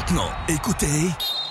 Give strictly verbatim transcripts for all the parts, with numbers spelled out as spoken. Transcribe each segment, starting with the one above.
Maintenant, écoutez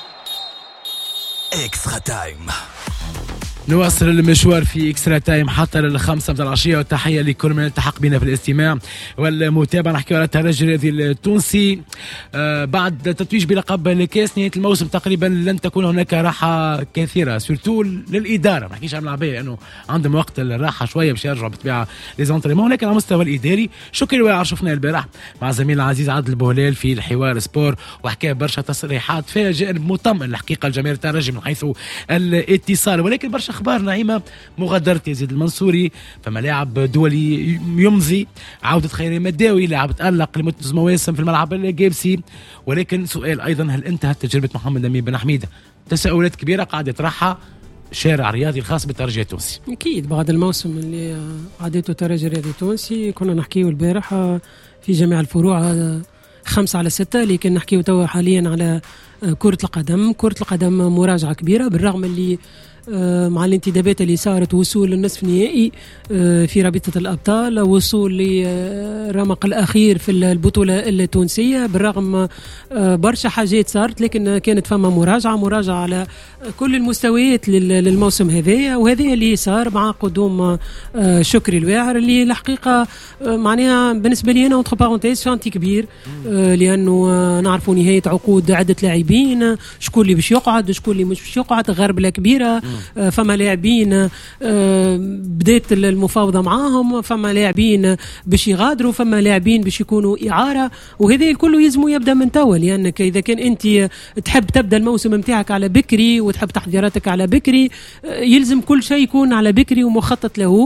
Extra Time. نواصل المشوار في اكسترا تايم حتى للخمسة من العشية، والتحية لكل من التحق بنا في الاستماع والمتابعة. نحكي على الترجي الرياضي التونسي آه بعد التتويج بلقب الكاس نهاية الموسم تقريبا لن تكون هناك راحة كثيرة سورتو للإدارة، ما نحكيش على اللاعبين لأنه عندهم وقت الراحة شوية باش يرجعوا بالطبيعة ليزونطريمون، ولكن على المستوى الإداري شكرا الواعر شفنا البارح مع زميل العزيز عادل البوهلال في الحوار سبور، وحكى برشا تصريحات فيها جانب مطمئن الحقيقة الجماهير الترجي من حيث الاتصال، ولكن برشا اخبار نعيمه. مغادره يزيد المنصوري، فما لاعب دولي يمضي، عوده خيري مداوي لاعب تالق لمده مواسم في الملعب الجابسي، ولكن سؤال ايضا هل انتهت تجربه محمد امين بن حميده؟ تساؤلات كبيره قاعده يطرحها شارع رياضي الخاص بالترجي التونسي. اكيد بعد الموسم اللي عادته الترجي الرياضي التونسي كنا نحكيه البارح في جميع الفروع خمسة على ستة، لكن نحكيه توا حاليا على كرة القدم. كرة القدم مراجعة كبيرة بالرغم اللي مع الانتدابات اللي صارت، وصول للنصف النهائي في رابطة الأبطال، وصول للرمق الأخير في البطولة التونسية، بالرغم برشا حاجات صارت لكن كانت فما مراجعة مراجعة على كل المستويات للموسم هذايا، وهذا اللي صار مع قدوم شكري الواعر اللي الحقيقة معناها بالنسبة لي أنا entre parenthèses شانتي كبير، لأنه نعرفوا نهاية عقود عدة لاعبين، شكون اللي باش يقعد شكون اللي مش باش يقعد، غربلة كبيرة، فما لاعبين بدأت المفاوضة معاهم، فما لاعبين باش يغادروا، فما لاعبين باش يكونوا إعارة، وهذا الكل يلزم يبدأ من توا، لأنك إذا كان أنت تحب تبدأ الموسم متاعك على بكري وتحب تحضيراتك على بكري، يلزم كل شيء يكون على بكري ومخطط له،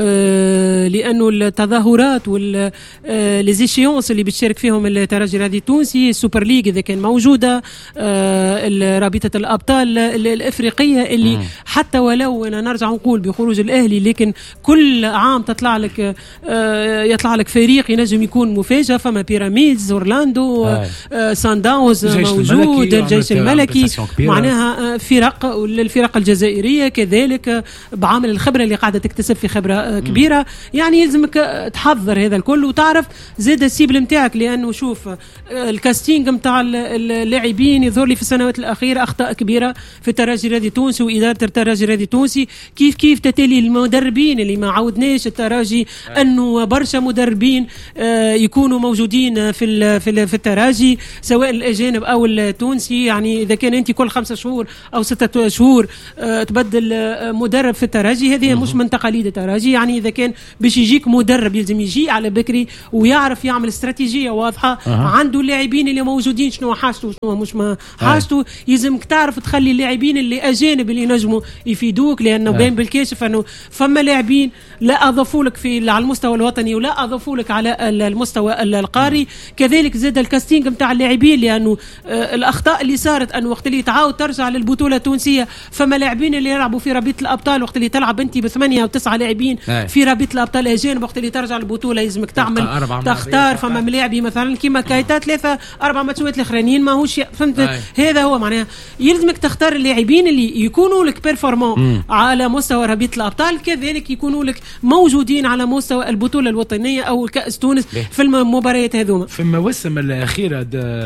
لأنه التظاهرات والليزيشيونس اللي بتشارك فيهم الترجي الرياضي التونسي، السوبر ليج إذا كان موجودة، رابطة الأبطال الأفريقية اللي حتى ولو أنا نرجع نقول بخروج الأهلي، لكن كل عام تطلع لك يطلع لك فريق ينجم يكون مفاجأة، فما بيراميدز، أورلاندو، آه سان داونز موجود، الجيش الملكي، معناها فرق، والفرق الجزائرية كذلك بعامل الخبرة اللي قاعدة تكتسب في خبرة كبيرة، يعني يلزمك تحضر هذا الكل وتعرف زاد السيبل متاعك، لأنه شوف الكاستينج متاع اللاعبين يظهر لي في السنوات الأخيرة أخطاء كبيرة في الترجي الرياضي التونسي وإدارة الترجي الرياضي التونسي، كيف كيف تتالي المدربين اللي ما عودناش الترجي أنه برشا مدربين يكونوا موجودين في في في الترجي سواء الأجانب أو التونسي، يعني إذا كان أنت كل خمسة شهور أو ستة شهور تبدل مدرب في الترجي، هذه مش من تقاليد الترجي، يعني إذا كان باش يجيك مدرب يلزم يجي على بكري ويعرف يعمل استراتيجية واضحة، أه. عنده اللاعبين اللي موجودين شنو حاجته شنو مش ما حاجته، يلزمك تعرف تخلي اللاعبين اللي أجانب اللي نجموا يفيدوك، لأنه باين بالكاشف أنه فما لاعبين لا أضافوا لك في على المستوى الوطني ولا أضافوا لك على المستوى القاري، كذلك زاد الكاستينج متاع اللاعبين، لأنه الأخطاء اللي صارت أنه وقت اللي تعاود ترجع للبطولة التونسية فما لاعبين اللي يلعبوا في رابطة الأبطال، وقت اللي تلعب أنت بثمانية أو تسعة لاعبين في رابطة الأبطال أجانب، وقت اللي ترجع البطولة يلزمك تعمل تختار، فما ملاعبي مثلا كيما كايتا ثلاثة أربع ماتشات الأخرانيين ماهوش فهمت، هذا هو معناها يلزمك تختار اللاعبين اللي يكونوا لك بيرفورمون على مستوى رابطة الأبطال، كذلك يكونوا لك موجودين على مستوى البطولة الوطنية أو كأس تونس في المباريات هذوما. في المواسم الأخيرة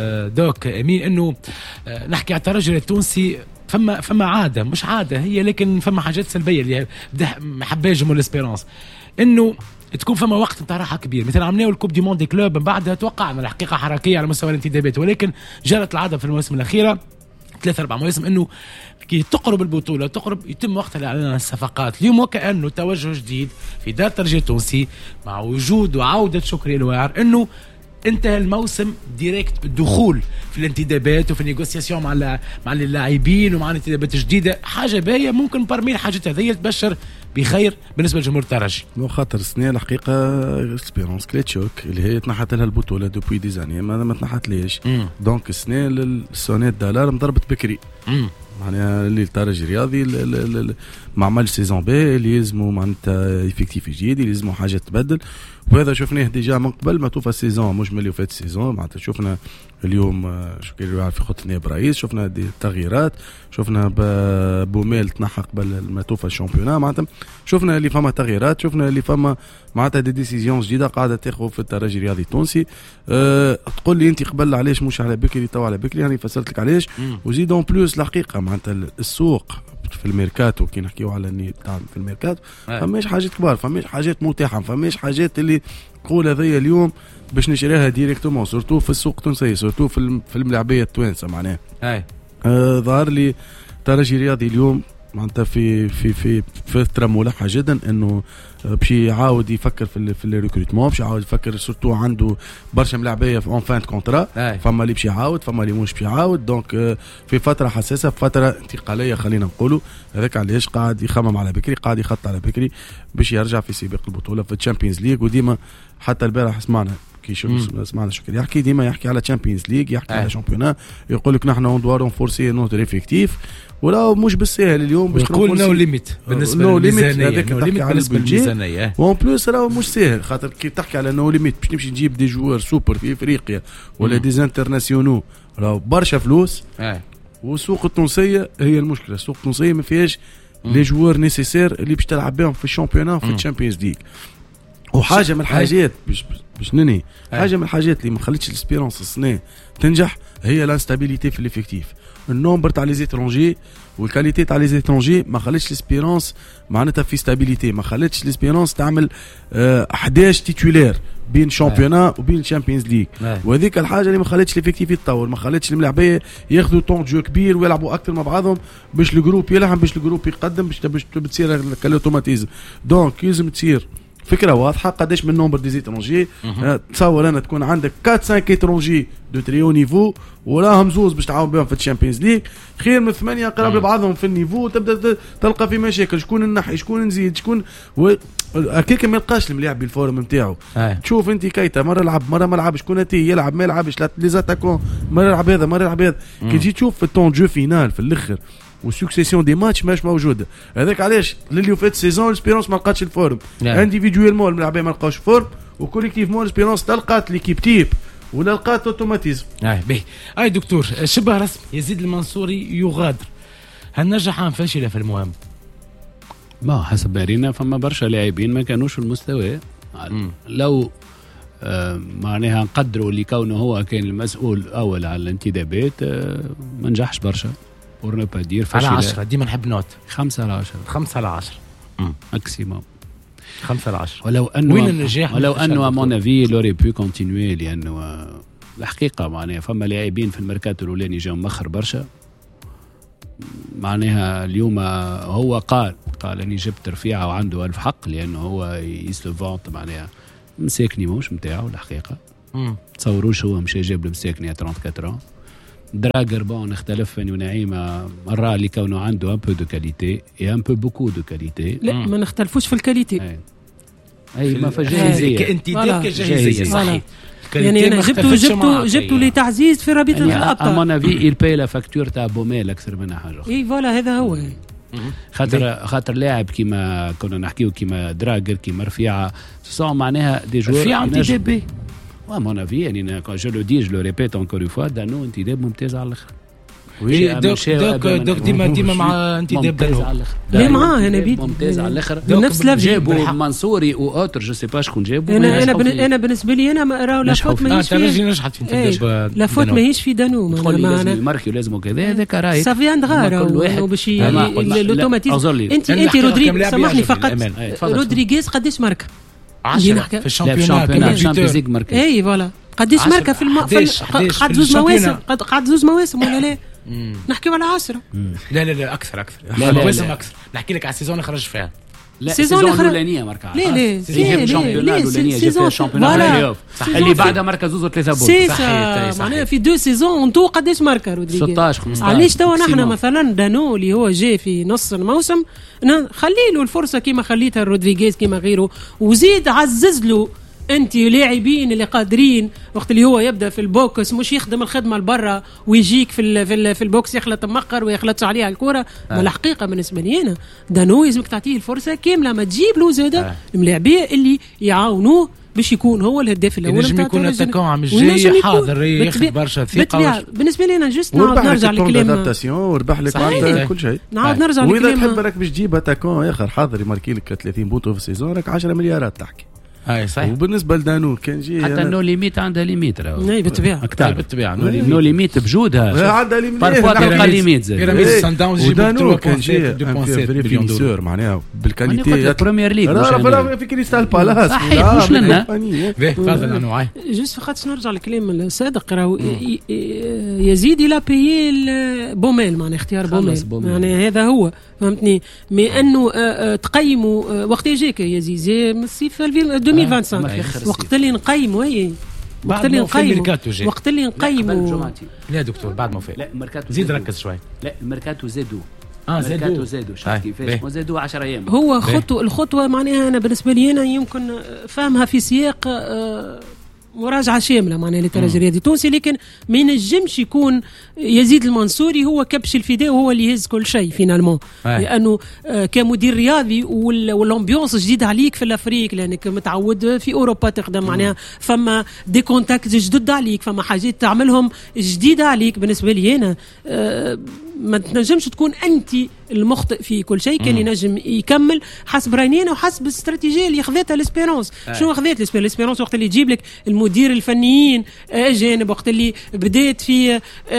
دوك أمين إنه نحكي على الترجي التونسي، فما فما عادة مش عادة هي، لكن فما حاجات سلبية اللي حباجم والإسبيرانس إنه تكون فما وقت نتاع راحه كبير، مثل عملناه الكوب دي موندي كلوب من بعدها توقعنا الحقيقه حركيه على مستوى الانتدابات، ولكن جرت العاده في المواسم الاخيره ثلاثة أربع مواسم إنه كي تقرب البطولة تقرب يتم وقت الإعلان الصفقات. اليوم وكأنه توجه جديد في دار الترجي التونسي مع وجود وعودة شكري الواعر إنه انتهى الموسم ديريكت بالدخول في الانتدابات وفي النيغوسياسيون مع مع اللاعبين ومع الانتدابات الجديدة، حاجة باهية ممكن برميل حاجة هذه تبشر بخير بالنسبة لجمهور الترجي. مو خاطر السنة الحقيقة اسبيرونس كليتشوك اللي هي تنحت لها البطولة دوبوي ديزاني ما ما تنحت ليش، دونك السنة السونيت دالار مضربت بكري، معناها اللي الترجي الرياضي ما عملش سيزون بي اللي يلزموا معناتها افكتيف جديد اللي يلزموا حاجه تبدل وهذا شفناه ديجا من قبل ما توفى السيزون مش ملي وفات السيزون معناتها شفنا اليوم شو كان في خط نائب رئيس شفنا دي تغييرات شفنا بوميل تنحى قبل ما توفى الشامبيونات معناتها شفنا اللي فما تغييرات شفنا اللي فما معناتها دي ديسيزيون جديده قاعده تاخذ في الترجي الرياضي التونسي أه تقول لي انت قبل علاش مش على بكري تو على بكري يعني فسرت لك علاش وزيد اون بلوس الحقيقه معناتها السوق في الميركاتو كي نحكيو على الني تاع في الميركاتو فماش حاجات كبار فماش حاجات متاحه فماش حاجات اللي تقول هذيا اليوم باش نشريها ديريكتومون سورتو في السوق التونسي سورتو في في الملاعبيه التوانسه معناها اي آه ظهر لي ترجي رياضي اليوم معناتها في في في فتره ملحه جدا انه باش يعاود يفكر في في الريكروتمون باش يعاود يفكر سورتو عنده برشا ملاعبيه في اون فان كونترا فما اللي باش يعاود فما اللي مش باش يعاود دونك في فتره حساسه في فتره انتقاليه خلينا نقولوا هذاك علاش قاعد يخمم على بكري قاعد يخطط على بكري باش يرجع في سباق البطوله في الشامبيونز ليج وديما حتى البارح سمعنا كي شو سمعنا شكرا يحكي ديما يحكي على تشامبيونز ليج يحكي آه. على شامبيونات يقول لك نحن اون دوار رونفورسي نوتر افكتيف ولا مش بالسهل اليوم باش نقول نو ليميت بالنسبه للميزانيه هذاك نو ليميت بالنسبه للميزانيه وان بلوس راهو مش سهل خاطر كي تحكي على نو ليميت باش تمشي تجيب دي جوار سوبر في افريقيا ولا دي انترناسيونو راهو برشا فلوس آه. والسوق التونسيه هي المشكله السوق التونسيه ما فيهاش لي جوار نيسيسير اللي باش تلعب بهم في الشامبيونات في الشامبيونز ليغ وحاجه من الحاجات باش باش ننهي حاجه من الحاجات اللي ما خلتش الاسبيرونس السنه تنجح هي لانستابيليتي في الافكتيف النومبر تاع لي زيترونجي والكاليتي تاع لي زيترونجي ما خلتش الاسبيرونس معناتها في ستابيليتي ما خلتش الاسبيرونس تعمل اه احد عشر تيتولير بين شامبيونات وبين الشامبيونز ليغ وهذيك الحاجه اللي ما خلتش الافكتيف يتطور ما خلتش الملاعبيه ياخذوا طون جو كبير ويلعبوا اكثر مع بعضهم باش الجروب يلعب باش الجروب يقدم باش باش تصير الاوتوماتيزم دونك لازم تصير فكره واضحه قداش من نومبر دي زيترونجي تصور انا تكون عندك أربعة خمسة ايترونجي دو تريو نيفو وراهم زوز باش تعاون بهم في الشامبيونز ليغ خير من ثمانيه قراب لبعضهم في النيفو تبدا تلقى في مشاكل شكون ننحي شكون نزيد شكون و... هكاك ما يلقاش الملاعب بالفورم نتاعو تشوف انت كيتا مره لعب مره ما لعبش شكون تي يلعب ما يلعبش لي زاتاكون مره يلعب هذا مره يلعب هذا كي تجي تشوف في التون جو فينال في الاخر وسكسيسيون دي ماتش ماش موجوده هذاك علاش اللي فات السيزون الاسبيرونس ما لقاتش الفورم انديفيدويلمون الملاعبيه ما لقاوش فورم وكوليكتيفمون الاسبيرونس لقات ليكيب تيب ولا لقات اوتوماتيزم اي باهي اي دكتور شبه رسمي يزيد المنصوري يغادر هل نجح ام فاشله في المهم ما حسب رينا فما برشا لاعبين ما كانوش في المستوى لو آه معناها نقدروا اللي كونه هو كان المسؤول الاول على الانتدابات آه ما نجحش برشا pour ne pas dire على عشرة ديما نحب نوت خمسة على عشرة خمسة على عشرة ماكسيموم خمسة على عشرة ولو أنه وين النجاح ولو أنه مون افي لوري بو كونتينيو لأنه الحقيقة معناها فما لاعبين في الميركاتو الأولاني جاو مخر برشا معناها اليوم هو قال قال أني جبت رفيعة وعنده ألف حق لأنه هو يسلو فونت معناها مساكني مش متاعه الحقيقة تصوروش هو مشي جاب المساكني أربعة وثلاثين دراجر بون اختلف انه نعيمه مرة اللي كونه عنده ان بو دو كاليتي اي ان بو بوكو دو كاليتي لا ما نختلفوش في الكاليتي اي, أي ما فجاهزيه كانتداب كجاهزيه صحيح يعني انا جبتو جبتو جبتو لي تعزيز في رابطه يعني الابطال اما نافي يل باي لا فاكتور تاع بوميل اكثر منها حاجه اي فوالا هذا هو خاطر خاطر لاعب كيما كنا نحكيو كيما دراجر كيما رفيعه سو معناها دي جوار رفيعه انتداب à mon avis, quand je le dis, je le répète encore une fois, Dano انتداب ممتاز على الاخر. وي دوك دوك دوك ديما ديما مع انتداب دانو. لا معاه انا بيت ممتاز على الاخر. نفس لافي جابوا منصوري و اوتر جو سي با شكون جابوا. انا انا انا بالنسبه لي انا راهو لا فوت ماهيش في ترجي نجحت في انتداب. لا فوت ماهيش في دانو معنا. الماركي لازم كذا هذاك راهي. سافي اندغار باش الاوتوماتيزم انت انت رودريغيز سامحني فقط رودريغيز قداش ماركه؟ عشرة في الشامبيونات الشامبيونز ليغ ماركه. اي فوالا قديش ماركه في الم... قعد زوج مواسم قعد زوج مواسم ولا لا نحكيو على عشرة لا لا لا اكثر اكثر مواسم اكثر نحكي لك على السيزون اللي خرج فيها لا السيزون الاولانيه ماركه لا لا سيزون الشامبيونات الاولانيه جات الشامبيونات اللي بعدها ماركه زوز ثلاثه بول صحيح معناها في دو سيزون انتو قداش ماركه رودريغيز ستة عشر خمسة عشر علاش توا نحن مثلا دانو اللي هو جاي في نص الموسم خلي له الفرصه كيما خليتها رودريغيز كيما غيره وزيد عزز له انت لاعبين اللي قادرين وقت اللي هو يبدا في البوكس مش يخدم الخدمه لبرا ويجيك في ال في, ال في البوكس يخلط مقر ويخلطش عليها الكره. آه. ما الحقيقه بالنسبه لي انا دانو لازمك تعطيه الفرصه كامله، ما تجيب له زاده آه. الملاعبيه اللي يعاونوه باش يكون هو الهداف الاول. نجم يكون اتاكون عم جاي حاضر ياخذ برشا ثقه. بالنسبه لي انا جست نعاود نرجع للكلام ادابتاسيون وربح لك معناتها كل شيء. نعاود نرجع للكلام. واذا تحب راك باش تجيب اتاكون اخر حاضر يماركي لك ثلاثين بوطو في السيزون راك عشرة مليارات تحكي. اي صحيح. وبالنسبه لدانو كان جي حتى نو ليميت عندها ليميت راهو. اي بالطبيعه اكثر بالطبيعه نو ليميت بجودها عندها ليميت بارفوا تلقى ليميت زي بيراميدز سان داونز ودانو كان جي مليون دولار معناها بالكاليتي البريمير ليغ في كريستال بالاس. صحيح مش لنا تفضل انا معاي جوست فقط نرجع للكلام الصادق راهو يزيد الى بيي بوميل معناها اختيار بوميل يعني هذا هو فهمتني. مي انه تقيموا وقت يجيك يزيد الصيف ألفين وخمسة وقت اللي نقيم وهي وقت اللي نقيم وقت اللي نقيم لا دكتور بعد ما فات لا الميركاتو زيد ركز شوي. لا الميركاتو زادوا اه زادوا زادوا شفت كيفاش زادوا عشرة ايام. هو خطوه الخطوه معناها انا بالنسبه لي انا يمكن فهمها في سياق آه مراجعه شامله معناها للترجي الرياضي التونسي، لكن ما ينجمش يكون يزيد المنصوري هو كبش الفداء وهو اللي يهز كل شيء فينالمون. لانه آه كمدير رياضي والامبيونس جديد عليك في الافريق لانك متعود في اوروبا تخدم معناها فما دي كونتاكت جدد عليك فما حاجات تعملهم جديده عليك. بالنسبه لي انا آه ما تنجمش تكون انت المخطئ في كل شيء. كان ينجم يكمل حسب رينينا وحسب الاستراتيجيه اللي خذتها الاسبيرونس. شنو اخذت الاسبيرونس وقت اللي يجيب لك المدير الفنيين اجانب وقت اللي بديت في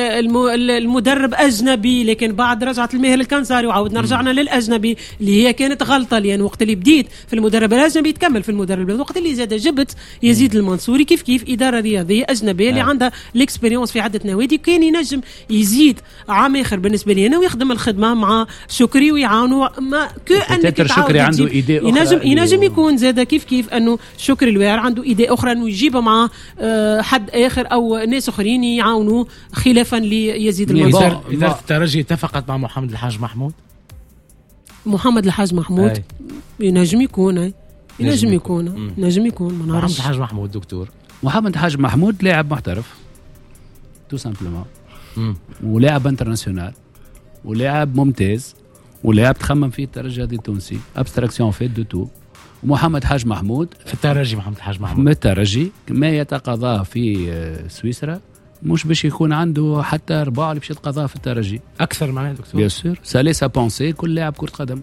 المدرب اجنبي لكن بعد رجعت المهل الكنساري وعاودنا رجعنا للاجنبي اللي هي كانت غلطه لان وقت اللي بديت في المدرب الاجنبي تكمل في المدرب وقت اللي زاد جبت يزيد المنصوري كيف كيف اداره رياضيه اجنبيه اللي عندها الاكسبيريونس في عده نوادي كان ينجم يزيد عام اخر بالنسبه لي انا ويخدم الخدمه مع شكري ويعاونوا ما كو انك شكري عنده ايدي اخرى ينجم ينجم يكون زاد كيف كيف انه شكري الوير عنده ايدي اخرى انه يجيبها مع حد اخر او ناس اخرين يعاونوا خلافا ليزيد المنصور. اداره الترجي اتفقت مع محمد الحاج محمود. محمد الحاج محمود أي. ينجم يكون أي. ينجم يكون ينجم يكون ما نعرفش. محمد الحاج محمود دكتور محمد الحاج محمود لاعب محترف تو سامبلومون ولاعب انترناسيونال ولاعب ممتاز ولاعب تخمم فيه الترجي التونسي ابستراكسيون فيت دو تو. ومحمد حاج محمود في الترجي محمد الحاج محمود في الترجي ما يتقاضاه في سويسرا مش باش يكون عنده حتى ربع اللي باش يتقاضاه في الترجي اكثر معناها دكتور. بيان سور سالي سا بونسي كل لاعب كرة قدم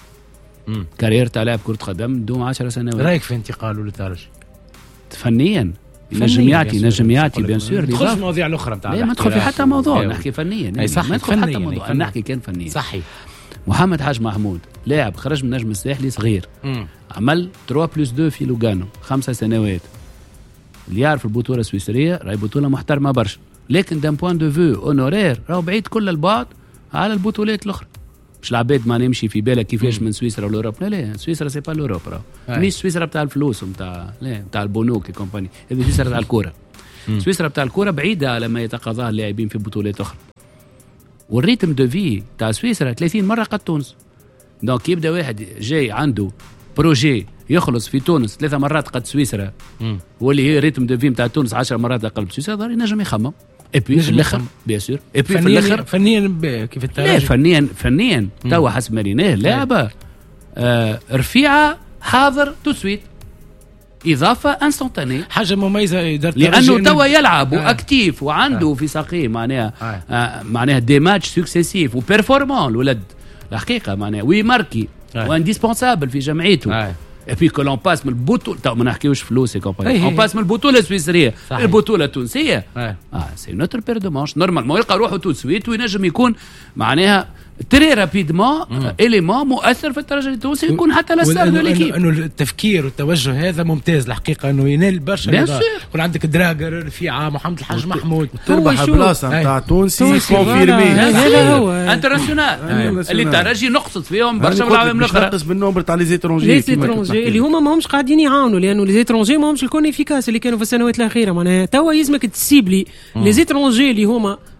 كارير تاع لاعب كرة قدم دوم عشر سنوات. رايك في انتقاله للترجي فنيا نجم يعطي نجم يعطي بيان سور ندخل في المواضيع الاخرى نتاع ما ندخل في حتى موضوع نحكي فنيا اي صح ما ندخل حتى موضوع نحكي كان فنيا صحيح. محمد حاج محمود لاعب خرج من نجم الساحلي صغير مم. عمل ثلاثة بلس اثنين في لوغانو خمسة سنوات اللي يعرف البطوله السويسريه راهي بطوله محترمه برشا لكن دان بوين دو فو اونورير راهو بعيد كل البعد على البطولات الاخرى. مش العباد ما نمشي في بالك كيفاش من سويسرا لاوروب لا لا سويسرا سي با لاوروب راهو مش سويسرا بتاع الفلوس وبتاع لا بتاع البنوك كومباني هذه سويسرا تاع الكوره. سويسرا بتاع الكوره بعيده على ما يتقاضاه اللاعبين في بطولات اخرى. والريتم دو في تاع سويسرا ثلاثين مره قد تونس. دونك يبدا واحد جاي عنده بروجي يخلص في تونس ثلاثة مرات قد سويسرا واللي هي ريتم دو في نتاع تونس عشر مرات اقل سويسرا ضروري ينجم يخمم. اي بي في الاخر بيان سور اي بي في الاخر فنيا كيف الترجي لا فنيا فنيا توا حسب ماريناه لعبه آه رفيعه حاضر تو سويت اضافه انستانتاني حاجه مميزه اداره لانه توا يلعب آه. واكتيف وعنده آه. في ساقيه معناها آه. آه معناها دي ماتش سكسيسيف وبيرفورمون الولد الحقيقه معناها وي ماركي آه. وانديسبونسابل في جمعيته آه. et puis que l'on passe من البطوله تو ما نحكيوش فلوس كومباني اون باس من البطوله السويسريه البطوله التونسيه اه سي نوتر بير دو مانش نورمال ما يلقى روحه تو سويت وينجم يكون معناها تري رابيدمون اليمون مؤثر في الترجي التونسي يكون حتى لا دو ليكيب. انه التفكير والتوجه هذا ممتاز الحقيقه انه ينال برشا يكون عندك دراجر رفيعه محمد الحاج محمود تربح بلاصه نتاع تونسي كونفيرمي هذا هو انترناسيونال اللي الترجي نقصد فيهم برشا بالعالم الاخرى نقص بالنمبر تاع لي زيترونجي لي زيترونجي اللي هما ما همش قاعدين يعاونوا لانه لي زيترونجي ما همش الكون افيكاس اللي كانوا في السنوات الاخيره معناها توا يلزمك تسيبلي لي زيترونجي اللي هما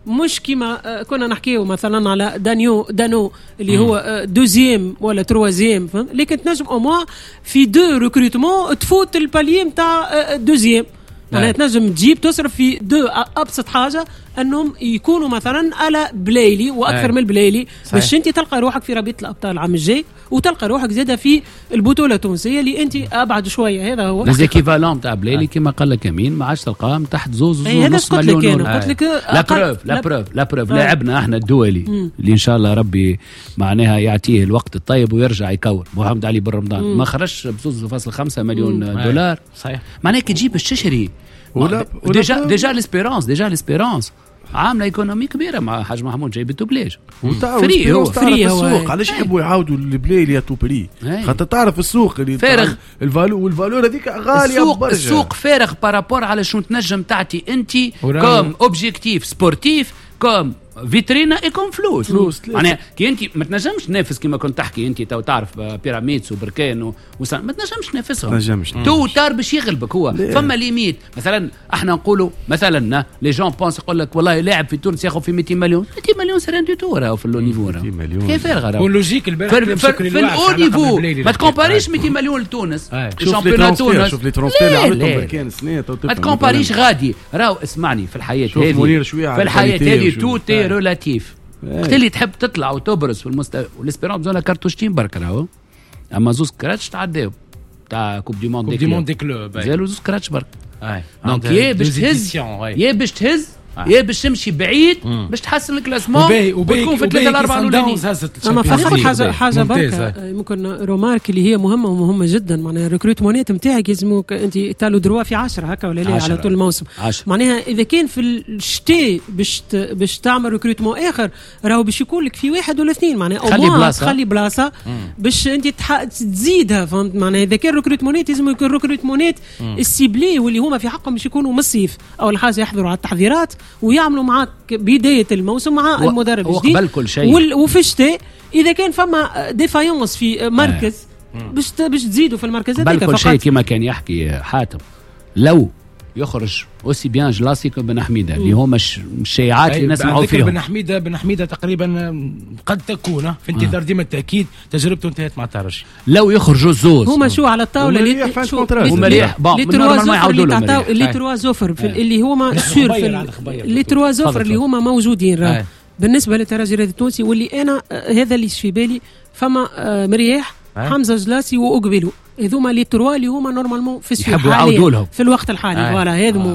مش كما كنا نحكيه مثلا على دانيو دانو اللي هو دوزيام ولا تروازيام، لكن تنجم او موا في دو ريكروتمون تفوت الباليه نتاع دوزيام. معناها تنجم تجيب تصرف في دو ابسط حاجه انهم يكونوا مثلا على بلايلي واكثر أي. من البلايلي باش انت تلقى روحك في رابطه الابطال العام الجاي وتلقى روحك زاده في البطوله التونسيه اللي انت ابعد شويه. هذا هو ليزيكيفالون تاع بلايلي كما قال لك امين ما عادش تلقاهم تحت زوز ونص مليون يورو. قلت لك لا بروف لا بروف لا بروف لاعبنا احنا الدولي مم. اللي ان شاء الله ربي معناها يعطيه الوقت الطيب ويرجع يكور محمد علي بن رمضان ما خرجش ب زوز فاصلة خمسة مليون مم. دولار صحيح. معناها كي تجيب الششري ولا ديجا ديجا ليسبيرونس ديجا ليسبيرونس عامله ايكونومي كبيره مع حاج محمود جايبته بلاش فري هو فري السوق. علاش يحبوا يعاودوا البلاي اللي تو بري خاطر تعرف السوق اللي فارغ الفالو والفالور هذيك غاليه السوق برشا. السوق فارغ بارابور على شنو تنجم تعطي انت كوم اوبجيكتيف سبورتيف كوم فيترينا يكون فلوس فلوس معناها كي انت ما تنجمش تنافس كما كنت تحكي انت تو تعرف بيراميدز وبركان وسان ما تنجمش تنافسهم تنجمش تو تار باش يغلبك هو ليه. فما ليميت مثلا احنا نقولوا مثلا لي جون بونس يقول لك والله لاعب في تونس ياخذ في مئتين مليون مئتين مليون سيران دو تور راهو في اللو نيفو راهو كيف فارغه راهو واللوجيك البارح في الاو نيفو ما تكومباريش مئتين مليون لتونس شامبيون تونس شوف لي ترونسفير اللي عملتهم بركان سنه ما تكومباريش غادي راهو اسمعني في الحياه هذه في الحياه هذه تو تي ريلاتيف وقت اللي تحب تطلع وتبرز في المستوى والاسبيرونس زونا كارتوشتين برك راهو اما زوز كراتش تعداو تاع كوب دي موند دي موند دي كلوب زالوا زوز كراتش برك دونك يا باش تهز يا باش تهز يا باش تمشي بعيد باش تحسن الكلاسمون وتكون في ثلاثة أربعة الاولانيين. اما فقط حاجه حاجه برك ممكن رومارك اللي هي مهمه ومهمه جدا معناها الريكروتمونات نتاعك لازموك انت تالو دروا في عشرة هكا ولا لا على طول الموسم معناها اذا كان في الشتاء باش باش تعمل ريكروتمون اخر راهو باش يكون لك في واحد ولا اثنين معناها خلي بلاصه خلي بلاصه باش انت تزيدها فهمت معناها اذا كان ريكروتمونات لازم يكون ريكروتمونات السيبلي واللي هما في حقهم باش يكونوا من الصيف اول حاجه يحضروا على التحضيرات ويعملوا معاك بداية الموسم مع و... المدرب الجديد وقبل كل شيء وال... وفي الشتاء إذا كان فما ديفايونس في مركز باش ت... باش تزيدوا في المركز هذاك قبل كل شيء كما كان يحكي حاتم لو يخرج اوسي بيان جلاسي بن حميده اللي هما الشائعات اللي نسمعوا فيهم بن حميده بن حميده تقريبا قد تكون في انتظار ديما التاكيد تجربته انتهت مع الترجي لو يخرجوا الزوز هما شو على الطاوله اللي هما مريح بون نورمالمون ما يعاودوا لهم اللي تروا زوفر اللي هما سور اللي تروا زوفر اللي هما موجودين راه بالنسبه للترجي التونسي واللي انا هذا اللي في بالي فما مريح حمزه جلاسي واقبلوا هذوما لي تروا اللي هما نورمالمون في السوق حاليا في الوقت الحالي فوالا هذوما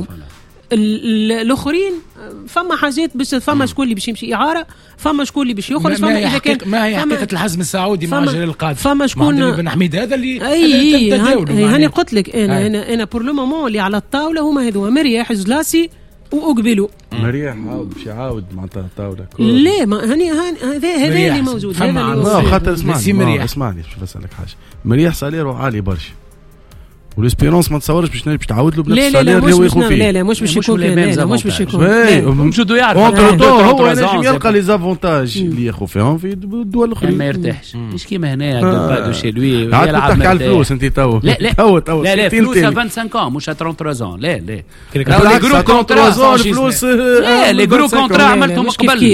الاخرين فما حاجات باش فما شكون اللي باش يمشي اعاره فما شكون اللي باش يخرج فما اذا كان ما هي حقيقه الحزم السعودي مع جلال القادر فما شكون بن حميد هذا اللي اي هاني قلت لك انا انا انا بور لو مومون اللي على الطاوله هما هذوما مريح جلاسي واقبلوا مريح عاود باش يعاود معناتها الطاوله لا ما هاني هذا هذا اللي موجود هذا اللي خاطر اسمعني اسمعني شوف اسالك حاجه مريح ساليرو عالي برشا والاسبيرونس ما تصورش باش باش تعاود له بنفس السالير اللي هو ياخذ فيه لا لا مش باش يكون لا لا مش باش يكون مش بده يعرف هو ينجم يلقى لي زافونتاج اللي ياخذ فيهم في الدول الاخرين ما يرتاحش مش كيما هنا بعد شي لوي يلعب تحكي على الفلوس انت تو لا لا تو تو لا لا فلوس خمسة وعشرين مش ثلاثة وثلاثين لا لا لي جرو كونترا الفلوس لا لي جرو كونترا عملتهم قبل